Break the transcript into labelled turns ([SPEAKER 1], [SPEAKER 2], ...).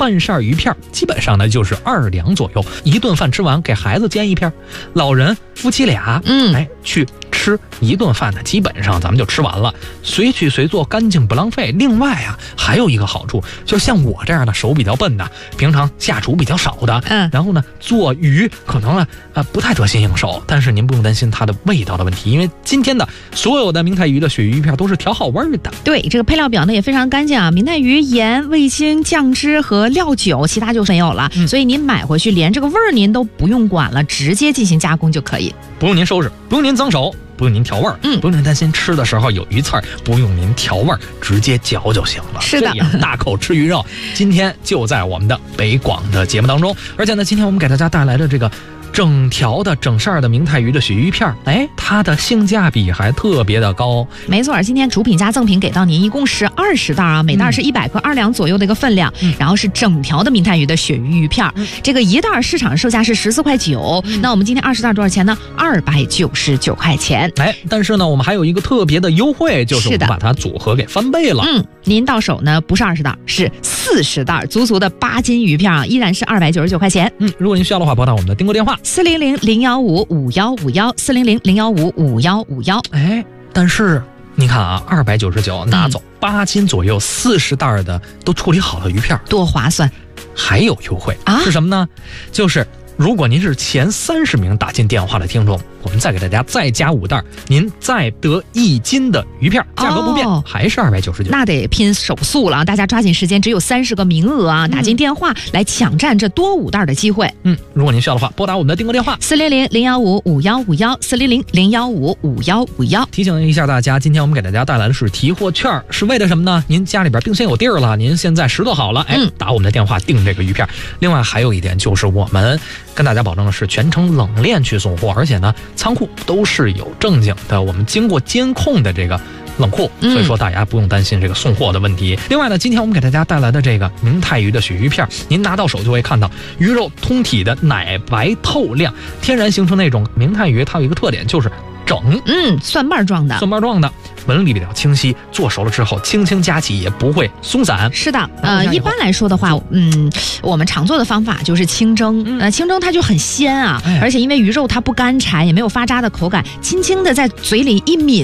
[SPEAKER 1] 半扇鱼片，基本上呢就是2两左右，一顿饭吃完给孩子煎一片，老人夫妻俩去吃一顿饭呢，基本上咱们就吃完了，随取随做，干净不浪费。另外啊，还有一个好处，就像我这样的手比较笨的，平常下厨比较少的，然后呢做鱼可能不太得心应手，但是您不用担心它的味道的问题，因为今天的所有的明太鱼的鳕鱼片都是调好味的。
[SPEAKER 2] 对，这个配料表呢也非常干净啊，明太鱼、盐、味精、酱汁和料酒，其他就没有了，所以您买回去连这个味儿您都不用管了，直接进行加工就可以，
[SPEAKER 1] 不用您收拾，不用您脏手，不用您调味儿，不用您担心吃的时候有鱼刺儿，不用您调味儿，直接嚼就行了。
[SPEAKER 2] 是的，
[SPEAKER 1] 这样大口吃鱼肉，今天就在我们的北广的节目当中。而且呢，今天我们给大家带来的这个整条的整扇的明太鱼的鳕鱼片，它的性价比还特别的高。
[SPEAKER 2] 没错，今天主品加赠品给到您，一共是20袋啊，每袋是100克，2两左右的一个分量，然后是整条的明太鱼的鳕鱼鱼片，这个一袋市场售价是14.9块，那我们今天20袋多少钱呢？299块钱。
[SPEAKER 1] 但是呢，我们还有一个特别的优惠，就是我们把它组合给翻倍了。
[SPEAKER 2] 您到手呢不是20袋，是40袋，足的8斤鱼片啊，依然是299块钱。
[SPEAKER 1] 如果您需要的话，拨打我们的订购电话
[SPEAKER 2] 400-015-5151，400-015-5151。
[SPEAKER 1] 但是你看啊，299拿走8斤左右40袋的都处理好了鱼片，
[SPEAKER 2] 多划算！
[SPEAKER 1] 还有优惠是什么呢？就是如果您是前30名打进电话的听众，我们再给大家再加5袋，您再得1斤的鱼片，价格不变，还是299。
[SPEAKER 2] 那得拼手速了，大家抓紧时间，只有30个名额啊！打进电话来抢占这多5袋的机会。
[SPEAKER 1] 如果您需要的话，拨打我们的订购电话
[SPEAKER 2] 400-015-5151，400-015-5151。
[SPEAKER 1] 提醒一下大家，今天我们给大家带来的是提货券，是为了什么呢？您家里边冰箱有地儿了，您现在拾掇好了，打我们的电话订这个鱼片。另外还有一点就是，我们跟大家保证的是全程冷链去送货，而且呢，仓库都是有正经的，我们经过监控的这个冷库，所以说大家不用担心这个送货的问题。另外呢，今天我们给大家带来的这个明太鱼的鳕鱼片，您拿到手就会看到鱼肉通体的奶白透亮，天然形成那种明太鱼，它有一个特点就是整，
[SPEAKER 2] 蒜瓣状的，
[SPEAKER 1] 纹理比较清晰，做熟了之后轻轻夹起也不会松散。
[SPEAKER 2] 是的，一般来说的话，我们常做的方法就是清蒸，清蒸它就很鲜啊，而且因为鱼肉它不干柴，也没有发渣的口感，轻轻的在嘴里一抿。